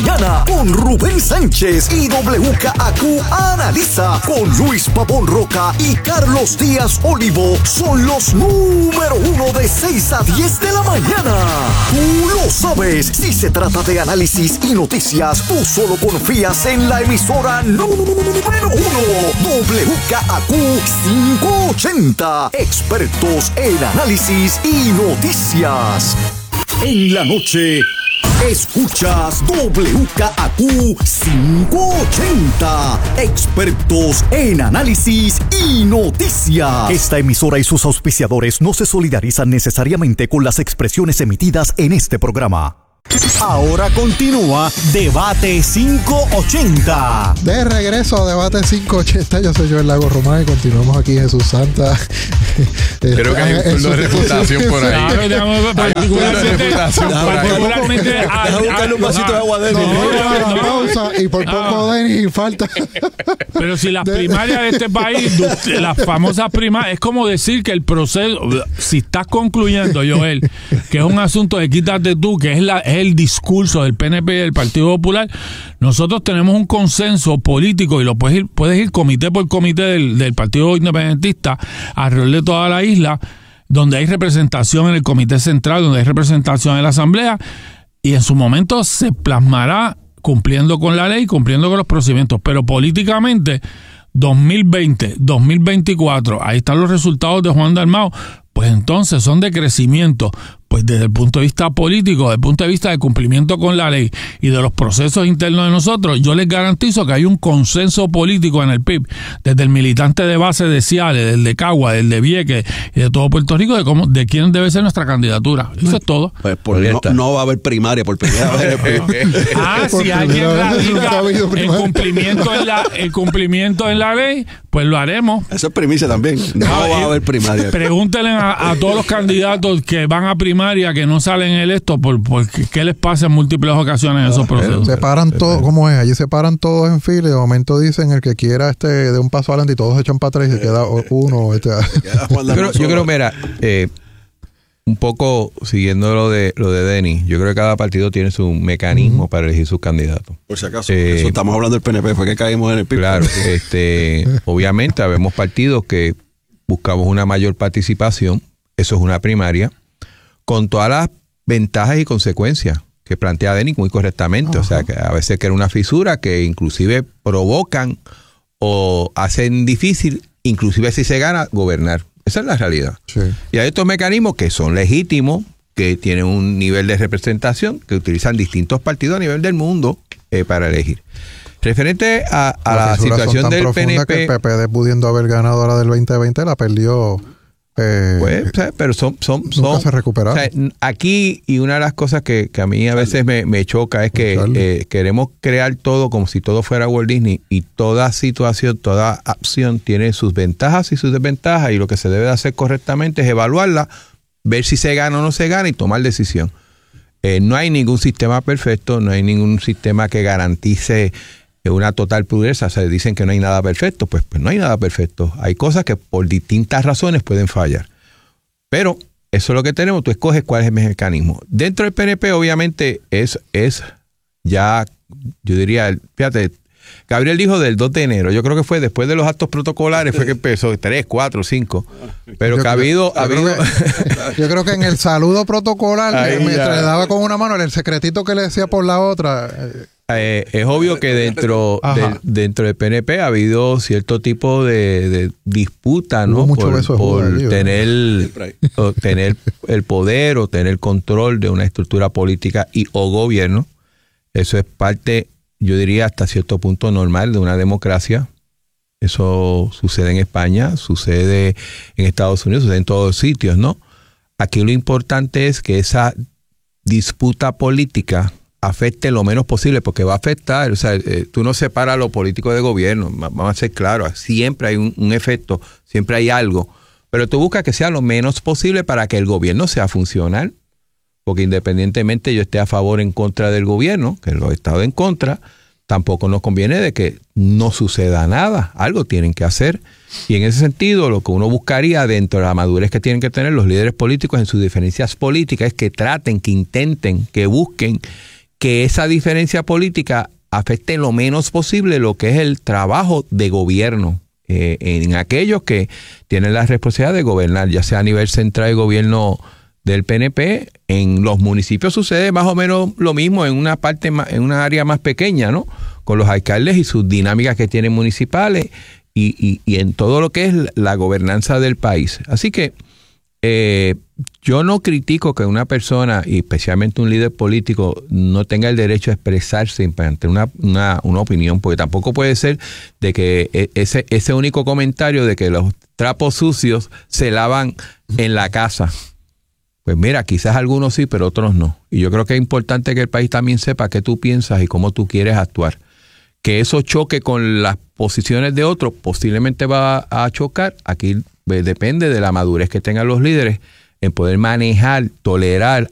mañana con Rubén Sánchez y WKAQ analiza con Luis Pavón Roca y Carlos Díaz Olivo. Son los número 1 de 6 a 10 de la mañana. Tú lo sabes, si se trata de análisis y noticias, tú solo confías en la emisora número 1, WKAQ 580. Expertos en análisis y noticias. En la noche, escuchas WKAQ 580. Expertos en análisis y noticias. Esta emisora y sus auspiciadores no se solidarizan necesariamente con las expresiones emitidas en este programa. Ahora continúa Debate 580. De regreso a Debate 580, yo soy Joel Lago Román y continuamos aquí en Jesús Santa. Creo que hay un turno de reputación por ahí. Particularmente a buscarle un vasito de agua de No, pausa y por poco Denis falta. Pero si las primarias de este país, las famosas primarias, es como decir que el proceso, si estás concluyendo, Joel, que es un asunto de quítate tú, que es el discurso del PNP y del Partido Popular, nosotros tenemos un consenso político y lo puedes ir comité por comité del Partido Independentista alrededor de toda la isla, donde hay representación en el Comité Central, donde hay representación en la Asamblea, y en su momento se plasmará cumpliendo con la ley, cumpliendo con los procedimientos, pero políticamente 2020, 2024, ahí están los resultados de Juan Dalmau, pues entonces son de crecimiento, pues desde el punto de vista político, desde el punto de vista de cumplimiento con la ley y de los procesos internos de nosotros, yo les garantizo que hay un consenso político en el PIB, desde el militante de base de Ciales, del de Cagua, del de Vieques y de todo Puerto Rico, de quién debe ser nuestra candidatura. Eso es todo. Pues no va a haber primaria por primera vez. Si alguien radica el cumplimiento en la ley, pues lo haremos. Eso es primicia también. No va a haber primaria. Pregúntenle a todos los candidatos que van a primaria, que no salen electos, por qué les pasa en múltiples ocasiones esos procesos. Se paran todos, ¿cómo es? Allí se paran todos en fila y de momento dicen el que quiera de un paso adelante y todos echan para atrás y se queda uno. Yo creo, mira, un poco siguiendo lo de Denis, yo creo que cada partido tiene su mecanismo para elegir sus candidatos. Por si acaso, eso estamos hablando del PNP, fue que caímos en el PIB. Claro, obviamente habemos partidos que buscamos una mayor participación, eso es una primaria, con todas las ventajas y consecuencias que plantea Denis muy correctamente. Ajá. O sea, que a veces crea una fisura que inclusive provocan o hacen difícil, inclusive si se gana, gobernar. Esa es la realidad. Sí. Y hay estos mecanismos que son legítimos, que tienen un nivel de representación, que utilizan distintos partidos a nivel del mundo para elegir. Referente a la situación del PNP... que el PPD, pudiendo haber ganado ahora del 2020, la perdió... pues, pero nunca se recuperaron. O sea, aquí, y una de las cosas que a mí a veces me choca es que queremos crear todo como si todo fuera Walt Disney, y toda situación, toda acción tiene sus ventajas y sus desventajas, y lo que se debe de hacer correctamente es evaluarla, ver si se gana o no se gana y tomar decisión. No hay ningún sistema perfecto, no hay ningún sistema que garantice una total pureza. O sea, dicen que no hay nada perfecto, pues no hay nada perfecto. Hay cosas que por distintas razones pueden fallar. Pero eso es lo que tenemos, tú escoges cuál es el mecanismo. Dentro del PNP, obviamente, es ya, yo diría, fíjate, Gabriel dijo del 2 de enero, yo creo que fue después de los actos protocolares, fue que empezó 3, 4, 5. Pero que ha habido... Yo creo que en el saludo protocolar, mientras le daba con una mano, el secretito que le decía por la otra... es obvio que dentro del PNP ha habido cierto tipo de disputa, ¿no? Por tener el poder o tener control de una estructura política o gobierno. Eso es parte, yo diría, hasta cierto punto normal de una democracia. Eso sucede en España, sucede en Estados Unidos, sucede en todos sitios, ¿no? Aquí lo importante es que esa disputa política afecte lo menos posible, porque va a afectar. O sea, tú no separas lo político de gobierno, vamos a ser claros, siempre hay un efecto, siempre hay algo, pero tú buscas que sea lo menos posible para que el gobierno sea funcional, porque independientemente yo esté a favor o en contra del gobierno, que lo he estado en contra, tampoco nos conviene de que no suceda nada, algo tienen que hacer, y en ese sentido lo que uno buscaría dentro de la madurez que tienen que tener los líderes políticos en sus diferencias políticas es que traten, que intenten, que busquen que esa diferencia política afecte lo menos posible lo que es el trabajo de gobierno en aquellos que tienen la responsabilidad de gobernar, ya sea a nivel central de gobierno del PNP. En los municipios sucede más o menos lo mismo en una parte, en una área más pequeña, ¿no? Con los alcaldes y sus dinámicas que tienen municipales y en todo lo que es la gobernanza del país. Así que yo no critico que una persona, y especialmente un líder político, no tenga el derecho a expresarse ante una opinión, porque tampoco puede ser de que ese único comentario de que los trapos sucios se lavan en la casa. Pues mira, quizás algunos sí, pero otros no. Y yo creo que es importante que el país también sepa qué tú piensas y cómo tú quieres actuar. Que eso choque con las posiciones de otros, posiblemente va a chocar. Aquí depende de la madurez que tengan los líderes en poder manejar, tolerar